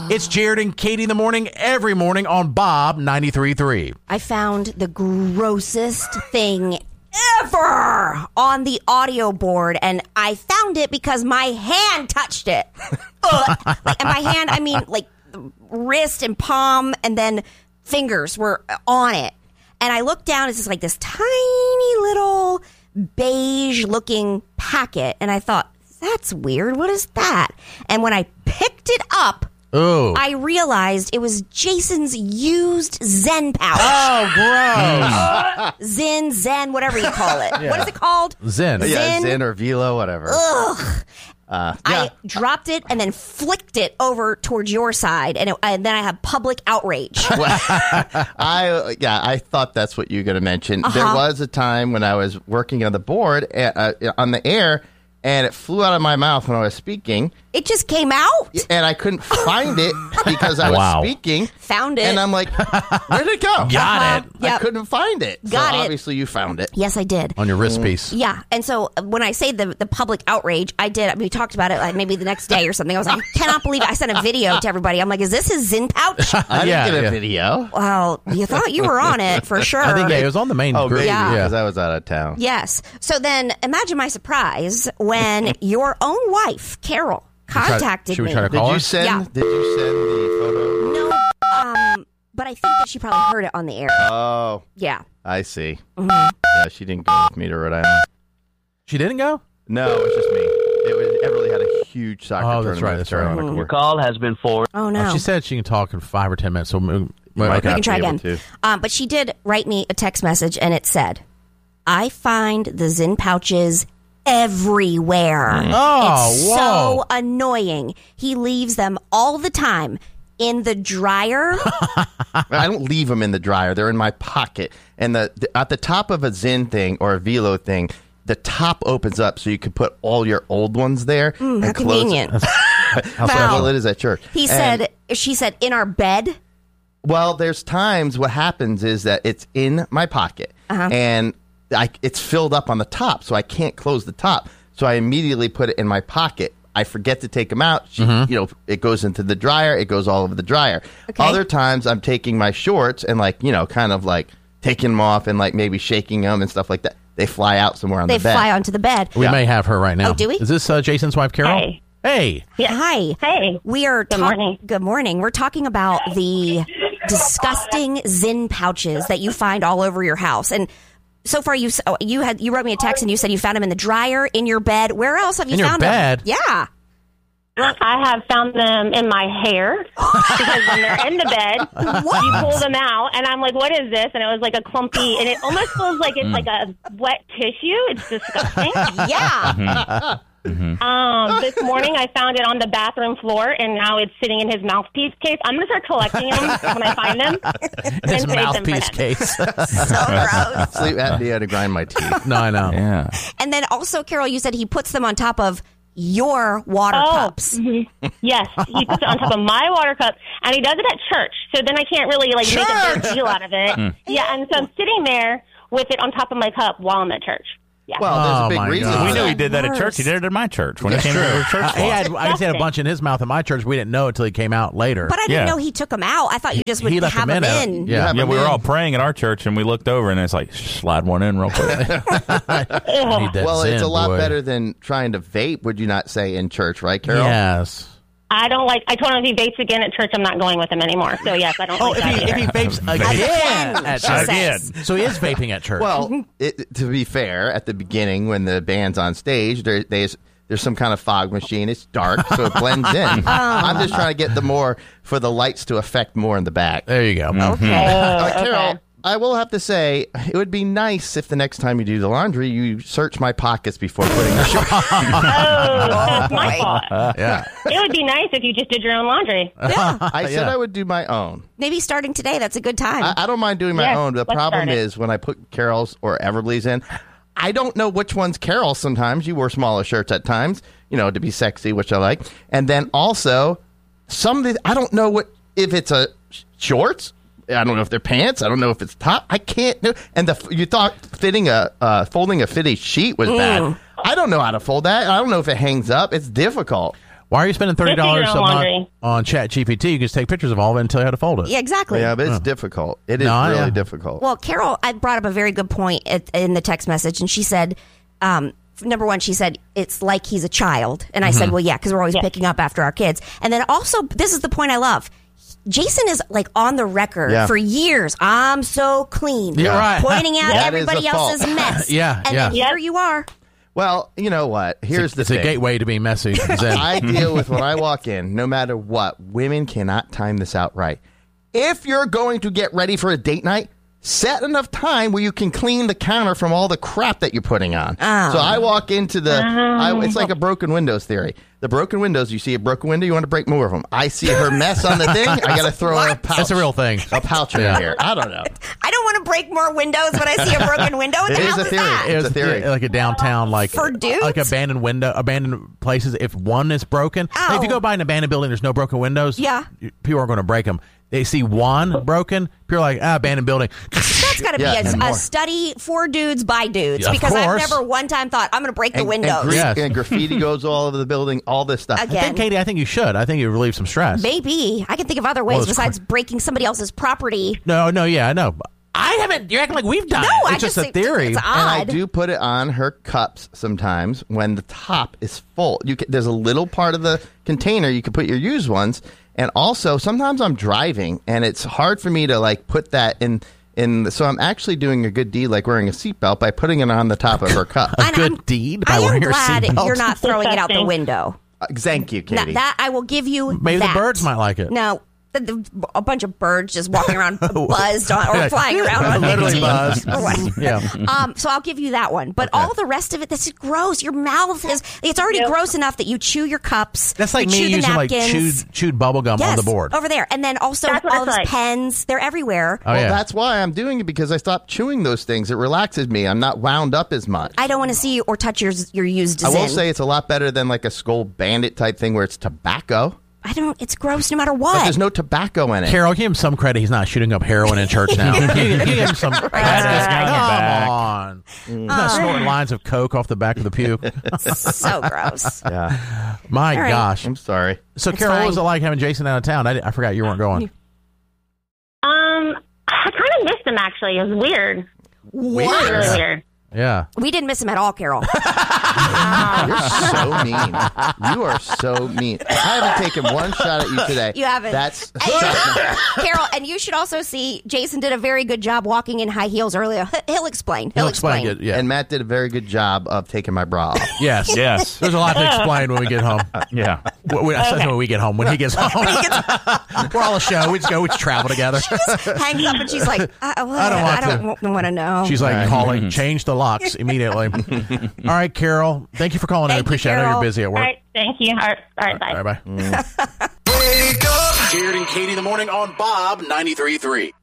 It's Jared and Katie in the morning, every morning on Bob 93.3. I found the grossest thing ever on the audio board, and I found it because my hand touched it. And by hand, I mean like wrist and palm, and then fingers were on it. And I looked down, it's just like this tiny little beige-looking packet, and I thought, that's weird. What is that? And when I picked it up, I realized it was Jason's used Zen pouch. Oh, gross. Zen, whatever you call it. Yeah. What is it called? Zen. Yeah, Zen or Velo, whatever. Ugh. I dropped it and then flicked it over towards your side, and then I had public outrage. I thought that's what you were going to mention. There was a time when I was working on the board, on the air, and it flew out of my mouth when I was speaking. It just came out? And I couldn't find it because I was speaking. Found it. And I'm like, where did it go? Got it. I couldn't find it. Got it. Obviously you found it. Yes, I did. On your wrist piece. Yeah. And so when I say the public outrage, I did. We talked about it like maybe the next day or something. I was like, I cannot believe it. I sent a video to everybody. I'm like, is this his Zen pouch? I didn't get a video. Well, you thought you were on it for sure. I think it was on the main group. Maybe, Yeah. because I was out of town. Yes. So then imagine my surprise when your own wife, Carol, contacted Should we me. try to call her? Yeah. Did you send the photo? No, but I think that she probably heard it on the air. Oh, Yeah. I see. Yeah, she didn't go with me to Rhode Island. She didn't go? No, it was just me. Everly had a huge soccer tournament. That's right. That's right. Your call has been forwarded. Oh, no. She said she can talk in 5 or 10 minutes. So we can try again. But she did write me a text message, and it said, I find the Zen pouches everywhere. Oh, it's so annoying. He leaves them all the time in the dryer. I don't leave them in the dryer. They're in my pocket. And at the top of a Zen thing or a Velo thing, the top opens up so you can put all your old ones there. How convenient. Well, it is at church. She said, in our bed. Well, there's times what happens is that it's in my pocket and it's filled up on the top, so I can't close the top. So I immediately put it in my pocket. I forget to take them out. It goes into the dryer. It goes all over the dryer. Okay. Other times I'm taking my shorts and kind of taking them off and maybe shaking them and stuff like that. They fly out somewhere on the bed. They fly onto the bed. We may have her right now. Oh, do we? Is this Jason's wife, Carol? Hey. Hey. Yeah. Hi. Hey. We are Good morning. Good morning. We're talking about the disgusting Zen pouches that you find all over your house. And so far, you wrote me a text and you said you found them in the dryer, in your bed. Where else have you found them? Yeah. I have found them in my hair because when they're in the bed, you pull them out, and I'm like, what is this? And it was like a clumpy, and it almost feels like it's like a wet tissue. It's disgusting. Yeah. This morning I found it on the bathroom floor, and now it's sitting in his mouthpiece case. I'm going to start collecting them when I find them. His and save them for mouthpiece them. case. So gross. Sleep apnea to grind my teeth. No, I know. Yeah. And then also, Carol, you said he puts them on top of your water cups. Yes, he puts it on top of my water cup, and he does it at church. So then I can't really make a big deal out of it. Yeah, and so I'm sitting there with it on top of my cup while I'm at church. Yeah. Well, there's a big reason. God. We knew he did that at church. He did it at my church when he came to the church. I just had a bunch in his mouth at my church. We didn't know until he came out later. But I didn't know he took them out. I thought you just would He left have them them in. in. Yeah. Yeah, we were all praying at our church, and we looked over, and it's like, slide one in real quick. Need that Well, Zen, it's a lot boy. better than trying to vape, would you not say, in church, right, Carol? Yes. I told him if he vapes again at church, I'm not going with him anymore. So, yes, I don't Oh, like that if he either. vapes again at she church. says. So he is vaping at church. Well, to be fair, at the beginning when the band's on stage, there's some kind of fog machine. It's dark, so it blends in. I'm just trying to get for the lights to affect more in the back. there you go. Okay. Carol, I will have to say, it would be nice if the next time you do the laundry, you search my pockets before putting the shirt. That's my fault. Yeah. It would be nice if you just did your own laundry. I said I would do my own. Maybe starting today, that's a good time. I don't mind doing my Yes, own. The let's problem start it. is when I put Carol's or Everly's in, I don't know which one's Carol's sometimes. You wear smaller shirts at times, to be sexy, which I like. And then also, I don't know if it's a shorts. I don't know if they're pants. I don't know if it's top. I can't do. And you thought folding a fitted sheet was bad. I don't know how to fold that. I don't know if it hangs up. It's difficult. Why are you spending $30 Just do your own a month laundry. on ChatGPT? You can just take pictures of all of it and tell you how to fold it. Yeah, exactly. Yeah, but it's difficult. It is No, really yeah. difficult. Well, Carol, I brought up a very good point in the text message, and she said, number one, she said, it's like he's a child. And I said, well, yeah, because we're always picking up after our kids. And then also, this is the point I love. Jason is like on the record for years. I'm so clean. You're right. Pointing out That is everybody a fault. else's mess. Yeah, And yeah. then here you are. Well, you know what? Here's the It's a thing. gateway to being messy. Zen. I deal with when I walk in, no matter what, women cannot time this out right. If you're going to get ready for a date night, set enough time where you can clean the counter from all the crap that you're putting on. So I walk into it's like a broken windows theory. The broken windows, you see a broken window, you want to break more of them. I see her mess on the thing, I got to throw a pouch. That's a real thing. A pouch in here. I don't know. I don't want to break more windows when I see a broken window. What the It is hell a is theory. that? It's a theory. Like a downtown, like For dudes? like abandoned places. If one is broken, Ow. if you go by an abandoned building, there's no broken windows. Yeah. People aren't going to break them. They see one broken, people are like, abandoned building. That's got to Yeah, be and a more. study for dudes by dudes, Yeah, of because I've course. never one time thought I'm going to break the windows. Yes. And graffiti goes all over the building, all this stuff. Again. Katie, I think you should. I think you relieve some stress. Maybe I can think of other ways Well, it's besides breaking somebody else's property. No, yeah, I know. I haven't. You're acting like we've done No, it. I It's just just a theory. It's And I odd. do put it on her cups sometimes when the top is full. There's a little part of the container you can put your used ones. And also, sometimes I'm driving, and it's hard for me to like put that in. So I'm actually doing a good deed, like wearing a seatbelt, by putting it on the top of her cup. A And good deed by I am wearing your glad seatbelt. you're not throwing it out the Disgusting. window. Thank you, Now, Katie. that I will give you. Maybe that. the birds might like it. No, a bunch of birds just walking around buzzed on, or flying around on Literally nicotine buzzed. or whatever. Yeah. So I'll give you that one. But all the rest of it, this is gross. Your mouth it's already gross enough that you chew your cups. That's like you me chew the using like napkins. chewed bubble gum Yes, on the board. over there. And then also That's what all it's those like. pens. They're everywhere. Oh, Well, yeah. that's why I'm doing it, because I stopped chewing those things. It relaxes me. I'm not wound up as much. I don't want to see or touch your used I will Zyn. say it's a lot better than like a Skull Bandit type thing where it's tobacco. I don't. It's gross no matter But what. there's no tobacco in it. Carol, give him some credit. He's not shooting up heroin in church now. Give him some credit. back. Come on. He's not snorting lines of coke off the back of the pew. So gross. Yeah. My All right. gosh. I'm sorry. So, It's Carol, what fine. was it like having Jason out of town? I forgot you weren't going. I kind of missed him, actually. It was weird. What? Really weird. Yeah. We didn't miss him at all, Carol. You're so mean. You are so mean. I haven't taken one shot at you today. You haven't. That's Carol, and you should also see Jason did a very good job walking in high heels earlier. He'll explain. He'll explain it. Yeah. And Matt did a very good job of taking my bra off. Yes. Yes. There's a lot to explain when we get home. Yeah. I said when we get home. When he gets home. We're all a show. We just travel together. Hangs up and she's like, I don't want to know. She's like calling, change the locks immediately. All right, Carol. Thank you for calling. I Thank you, appreciate it. I know Carol. you're busy at All work. right. Thank you. All right. Bye. All right, bye. Wake up. Mm. Jared and Katie in the morning on Bob 93.3.